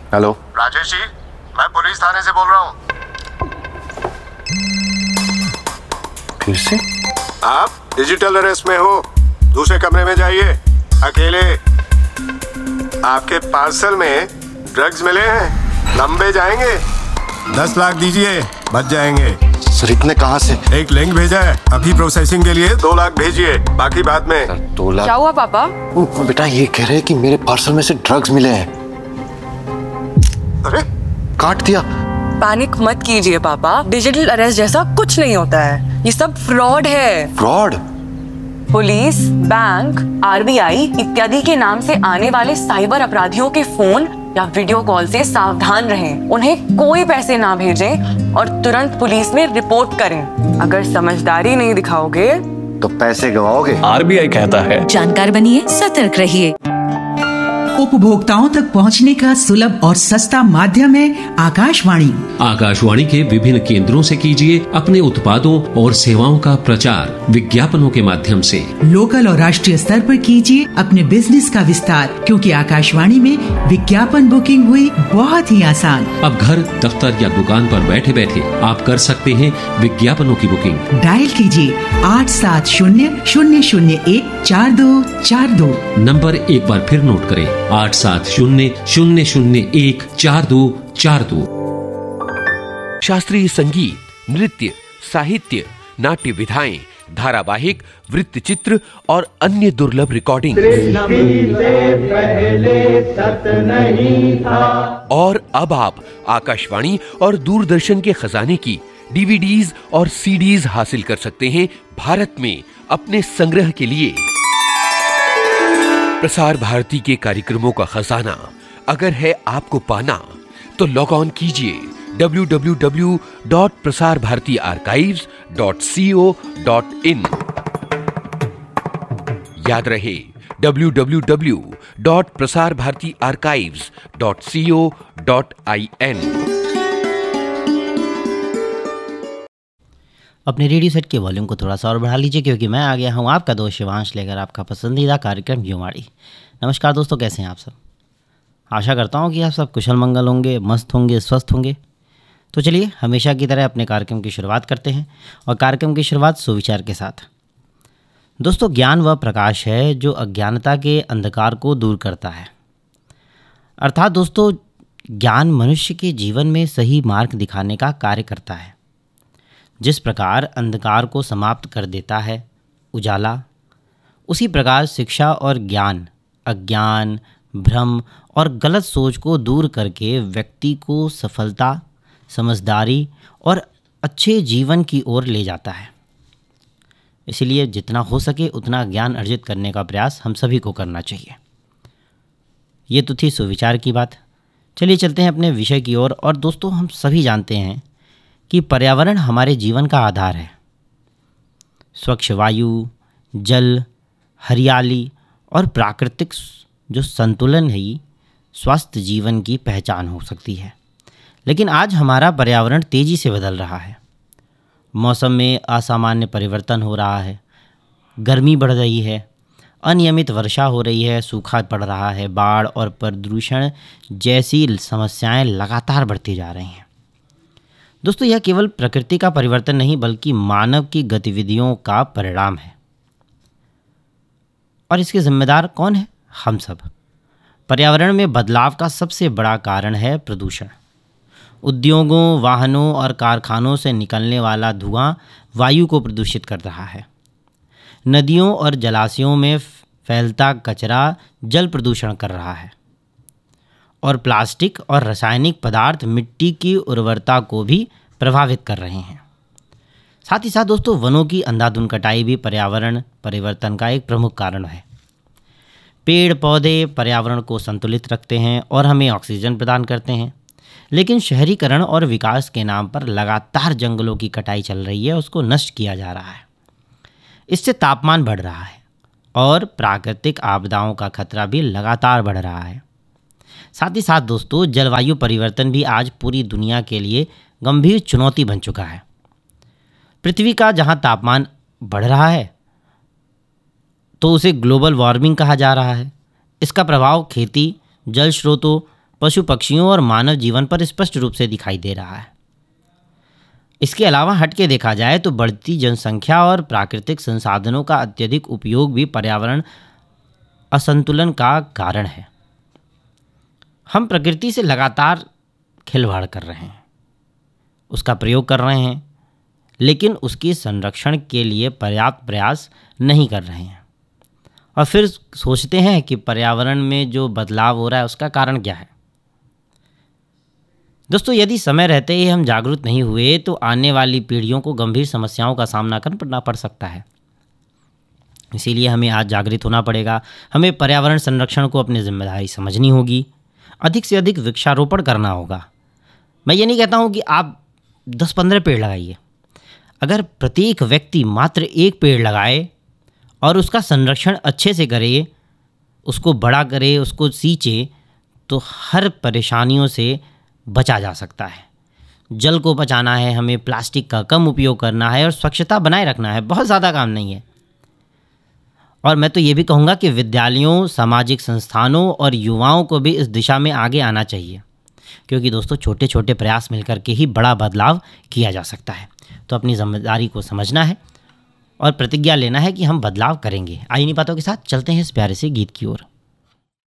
Hello Rajesh ji, मैं police थाने से बोल रहा हूँ। फिर से? आप डिजिटल अरेस्ट में हो। दूसरे कमरे में जाइए, अकेले। आपके पार्सल में ड्रग्स मिले हैं, लंबे जाएंगे। 10 लाख दीजिए, बच जाएंगे। सर इतने कहाँ से? एक लिंक भेजा है, अभी प्रोसेसिंग के लिए 2 लाख भेजिए, बाकी बाद में। सर 2 लाख? क्या हुआ पापा? बेटा ये कह रहे हैं कि मेरे पार्सल में से ड्रग्स मिले हैं। अरे काट दिया। पैनिक मत कीजिए पापा, डिजिटल अरेस्ट जैसा कुछ नहीं होता है, ये सब फ्रॉड है। फ्रॉड? पुलिस, बैंक, आरबीआई इत्यादि के नाम से आने वाले साइबर अपराधियों के फोन या वीडियो कॉल से सावधान रहें। उन्हें कोई पैसे ना भेजें और तुरंत पुलिस में रिपोर्ट करें। अगर समझदारी नहीं दिखाओगे तो पैसे गवाओगे। आरबीआई कहता है, जानकार बनिए, सतर्क रहिए। उपभोक्ताओं तक पहुंचने का सुलभ और सस्ता माध्यम है आकाशवाणी। आकाशवाणी के विभिन्न केंद्रों से कीजिए अपने उत्पादों और सेवाओं का प्रचार विज्ञापनों के माध्यम से। लोकल और राष्ट्रीय स्तर पर कीजिए अपने बिजनेस का विस्तार, क्योंकि आकाशवाणी में विज्ञापन बुकिंग हुई बहुत ही आसान। अब घर, दफ्तर या दुकान पर बैठे बैठे आप कर सकते हैं विज्ञापनों की बुकिंग। डायल कीजिए 8700014242। नंबर एक बार फिर नोट करें, 8700014242। शास्त्रीय संगीत, नृत्य, साहित्य, नाट्य विधाएं, धारावाहिक, वृत्तचित्र और अन्य दुर्लभ रिकॉर्डिंग। और अब आप आकाशवाणी और दूरदर्शन के खजाने की डीवीडीज और सीडीज हासिल कर सकते हैं भारत में अपने संग्रह के लिए। प्रसार भारती के कार्यक्रमों का खजाना अगर है आपको पाना, तो लॉग ऑन कीजिए www.prasarbhartiarchives.co.in। याद रहे www.prasarbhartiarchives.co.in। अपने रेडियो सेट के वॉल्यूम को थोड़ा सा और बढ़ा लीजिए, क्योंकि मैं आ गया हूँ आपका दोस्त शिवांश लेकर आपका पसंदीदा कार्यक्रम युवाड़ी। नमस्कार दोस्तों, कैसे हैं आप सब? आशा करता हूँ कि आप सब कुशल मंगल होंगे, मस्त होंगे, स्वस्थ होंगे। तो चलिए हमेशा की तरह अपने कार्यक्रम की शुरुआत करते हैं, और कार्यक्रम की शुरुआत सुविचार के साथ। दोस्तों, ज्ञान वह प्रकाश है जो अज्ञानता के अंधकार को दूर करता है। अर्थात दोस्तों, ज्ञान मनुष्य के जीवन में सही मार्ग दिखाने का कार्य करता है। जिस प्रकार अंधकार को समाप्त कर देता है उजाला, उसी प्रकार शिक्षा और ज्ञान अज्ञान, भ्रम और गलत सोच को दूर करके व्यक्ति को सफलता, समझदारी और अच्छे जीवन की ओर ले जाता है। इसलिए जितना हो सके उतना ज्ञान अर्जित करने का प्रयास हम सभी को करना चाहिए। ये तो थी सुविचार की बात। चलिए चलते हैं अपने विषय की ओर। और दोस्तों, हम सभी जानते हैं कि पर्यावरण हमारे जीवन का आधार है। स्वच्छ वायु, जल, हरियाली और प्राकृतिक जो संतुलन है, स्वस्थ जीवन की पहचान हो सकती है। लेकिन आज हमारा पर्यावरण तेज़ी से बदल रहा है। मौसम में असामान्य परिवर्तन हो रहा है, गर्मी बढ़ रही है, अनियमित वर्षा हो रही है, सूखा पड़ रहा है, बाढ़ और प्रदूषण जैसी समस्याएं लगातार बढ़ती जा रही हैं। दोस्तों, यह केवल प्रकृति का परिवर्तन नहीं बल्कि मानव की गतिविधियों का परिणाम है। और इसके जिम्मेदार कौन है? हम सब। पर्यावरण में बदलाव का सबसे बड़ा कारण है प्रदूषण। उद्योगों, वाहनों और कारखानों से निकलने वाला धुआं वायु को प्रदूषित कर रहा है। नदियों और जलाशयों में फैलता कचरा जल प्रदूषण कर रहा है। और प्लास्टिक और रासायनिक पदार्थ मिट्टी की उर्वरता को भी प्रभावित कर रहे हैं। साथ ही साथ दोस्तों, वनों की अंधाधुंध कटाई भी पर्यावरण परिवर्तन का एक प्रमुख कारण है। पेड़ पौधे पर्यावरण को संतुलित रखते हैं और हमें ऑक्सीजन प्रदान करते हैं, लेकिन शहरीकरण और विकास के नाम पर लगातार जंगलों की कटाई चल रही है, उसको नष्ट किया जा रहा है। इससे तापमान बढ़ रहा है और प्राकृतिक आपदाओं का खतरा भी लगातार बढ़ रहा है। साथ ही साथ दोस्तों, जलवायु परिवर्तन भी आज पूरी दुनिया के लिए गंभीर चुनौती बन चुका है। पृथ्वी का जहां तापमान बढ़ रहा है तो उसे ग्लोबल वार्मिंग कहा जा रहा है। इसका प्रभाव खेती, जल स्रोतों पशु पक्षियों और मानव जीवन पर स्पष्ट रूप से दिखाई दे रहा है। इसके अलावा हटके देखा जाए तो बढ़ती जनसंख्या और प्राकृतिक संसाधनों का अत्यधिक उपयोग भी पर्यावरण असंतुलन का कारण है। हम प्रकृति से लगातार खिलवाड़ कर रहे हैं, उसका प्रयोग कर रहे हैं, लेकिन उसके संरक्षण के लिए पर्याप्त प्रयास नहीं कर रहे हैं। और फिर सोचते हैं कि पर्यावरण में जो बदलाव हो रहा है उसका कारण क्या है। दोस्तों, यदि समय रहते ही हम जागरूक नहीं हुए तो आने वाली पीढ़ियों को गंभीर समस्याओं का सामना करना पड़ सकता है। इसीलिए हमें आज जागृत होना पड़ेगा। हमें पर्यावरण संरक्षण को अपनी जिम्मेदारी समझनी होगी, अधिक से अधिक वृक्षारोपण करना होगा। मैं ये नहीं कहता हूँ कि आप 10-15 पेड़ लगाइए। अगर प्रत्येक व्यक्ति मात्र एक पेड़ लगाए और उसका संरक्षण अच्छे से करे, उसको बड़ा करे, उसको सींचे, तो हर परेशानियों से बचा जा सकता है। जल को बचाना है, हमें प्लास्टिक का कम उपयोग करना है और स्वच्छता बनाए रखना है। बहुत ज़्यादा काम नहीं है। और मैं तो ये भी कहूँगा कि विद्यालयों, सामाजिक संस्थानों और युवाओं को भी इस दिशा में आगे आना चाहिए, क्योंकि दोस्तों छोटे छोटे प्रयास मिलकर के ही बड़ा बदलाव किया जा सकता है। तो अपनी जिम्मेदारी को समझना है और प्रतिज्ञा लेना है कि हम बदलाव करेंगे। आइए बातों के साथ चलते हैं इस प्यारे से गीत की ओर।